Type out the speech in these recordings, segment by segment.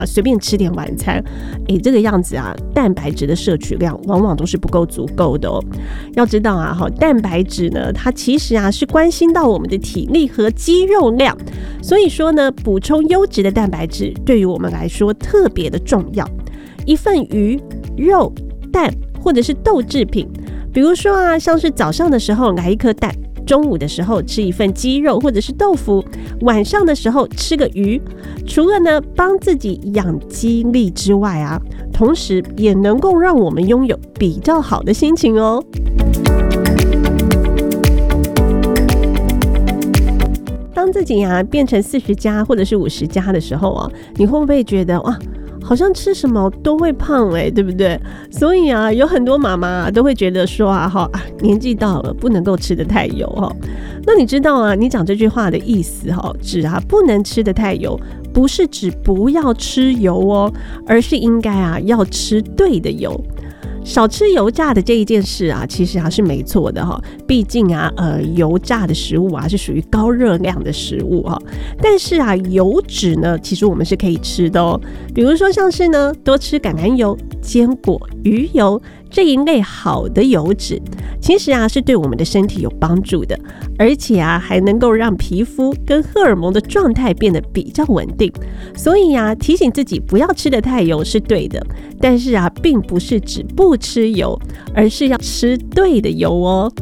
随便吃点晚餐，这个样子啊，蛋白质的摄取量往往都是不够足够的哦。要知道啊，蛋白质呢，它其实啊是关心到我们的体力和肌肉量，所以说呢，补充优质的蛋白质对于我们来说特别的重要。一份鱼、肉、蛋或者是豆制品，比如说啊，像是早上的时候来一颗蛋，中午的时候吃一份鸡肉或者是豆腐，晚上的时候吃个鱼，除了呢帮自己养肌力之外啊，同时也能够让我们拥有比较好的心情哦。当自己啊变成40加或者是50加的时候啊，你会不会觉得哇，好像吃什么都会胖对不对？所以啊，有很多妈妈都会觉得说年纪到了不能够吃得太油那你知道啊，你讲这句话的意思指不能吃得太油，不是指不要吃油而是应该要吃对的油。少吃油炸的这一件事啊，其实是没错的毕竟油炸的食物是属于高热量的食物但是油脂呢，其实我们是可以吃的比如说像是呢，多吃橄榄油、坚果、鱼油这一类好的油脂，其实是对我们的身体有帮助的，而且还能够让皮肤跟荷尔蒙的状态变得比较稳定。所以提醒自己不要吃得太油是对的，但是并不是指不吃油，而是要吃对的油哦。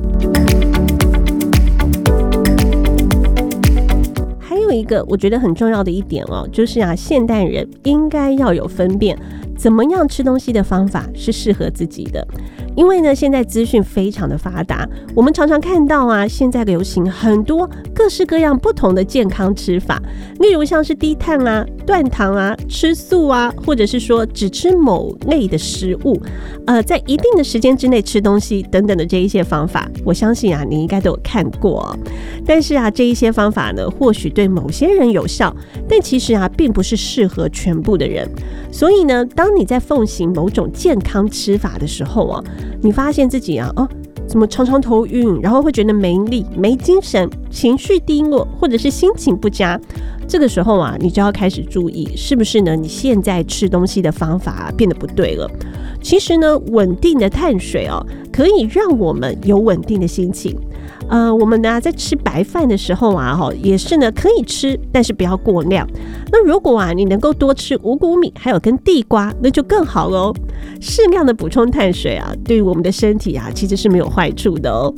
还有一个我觉得很重要的一点就是现代人应该要有分辨怎么样吃东西的方法是适合自己的。因为呢，现在资讯非常的发达，我们常常看到现在流行很多各式各样不同的健康吃法，例如像是低碳断糖吃素或者是说只吃某类的食物，在一定的时间之内吃东西等等的这一些方法，我相信你应该都有看过但是这一些方法呢，或许对某些人有效，但其实并不是适合全部的人。所以呢，当你在奉行某种健康吃法的时候你发现自己怎么常常头晕，然后会觉得没力、没精神、情绪低落，或者是心情不佳，这个时候你就要开始注意，是不是呢？你现在吃东西的方法变得不对了。其实呢，稳定的碳水可以让我们有稳定的心情。我们呢在吃白饭的时候也是呢可以吃，但是不要过量。那如果你能够多吃五谷米，还有跟地瓜，那就更好咯。适量的补充碳水对于我们的身体其实是没有坏处的哦。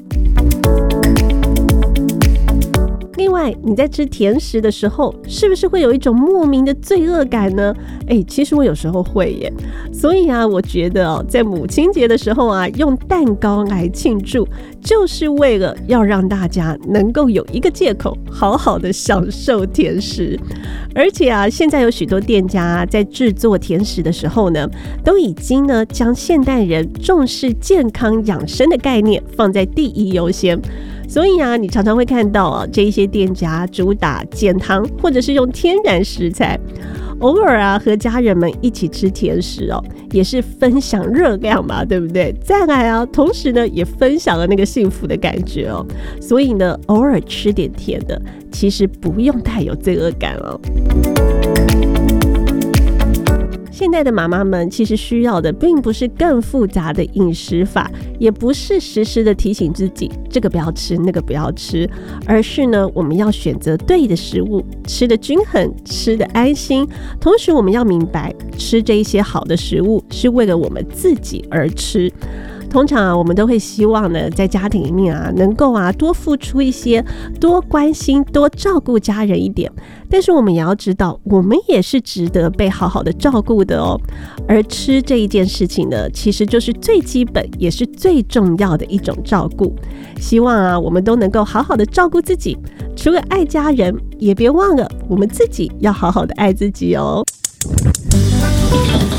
另外，你在吃甜食的时候，是不是会有一种莫名的罪恶感呢？其实我有时候会耶。所以我觉得在母亲节的时候用蛋糕来庆祝，就是为了要让大家能够有一个借口，好好的享受甜食。而且现在有许多店家在制作甜食的时候呢，都已经呢将现代人重视健康养生的概念放在第一优先。所以你常常会看到这一些店家主打减糖，或者是用天然食材。偶尔和家人们一起吃甜食也是分享热量嘛，对不对？再来同时呢也分享了那个幸福的感觉所以呢，偶尔吃点甜的，其实不用太有罪恶感现在的妈妈们其实需要的并不是更复杂的饮食法，也不是时时的提醒自己这个不要吃那个不要吃，而是呢我们要选择对的食物，吃的均衡，吃的安心。同时我们要明白，吃这一些好的食物是为了我们自己而吃。通常我们都会希望呢，在家庭里面能够多付出一些，多关心，多照顾家人一点。但是我们也要知道，我们也是值得被好好的照顾的而吃这一件事情呢，其实就是最基本也是最重要的一种照顾。希望我们都能够好好的照顾自己，除了爱家人，也别忘了我们自己要好好的爱自己哦。